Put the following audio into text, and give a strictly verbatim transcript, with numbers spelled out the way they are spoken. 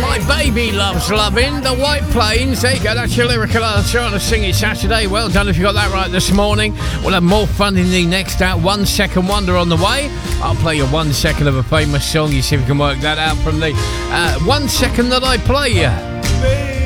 My baby loves loving the White Plains. There you go, that's your lyrical answer on a Sing It Saturday. Well done if you got that right this morning. We'll have more fun in the next out. One Second Wonder on the way. I'll play you one second of a famous song. You see if you can work that out from the uh, one second that I play you.